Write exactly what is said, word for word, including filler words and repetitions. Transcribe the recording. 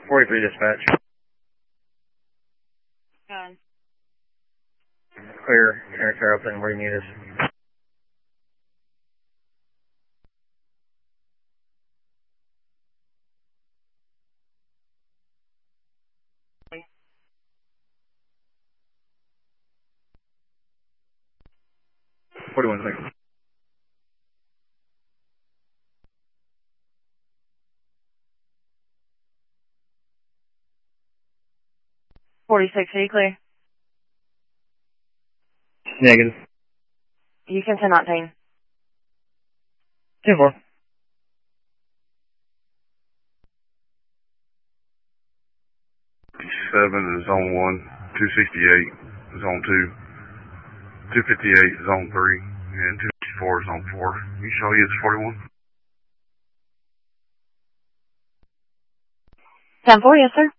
forty-three dispatch. Done. Clear, air car open, where do you need us? forty-one seconds. forty-six, are you clear? Negative. You can ten octane. ten four. Seven is zone one, two sixty-eight is zone two, two fifty-eight is zone three, and two fifty-four is zone four. You show you it's forty-one? ten four, yes sir.